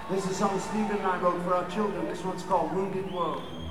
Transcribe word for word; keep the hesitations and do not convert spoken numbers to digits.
This is a song Stephen and I wrote for our children. This one's called Wounded World.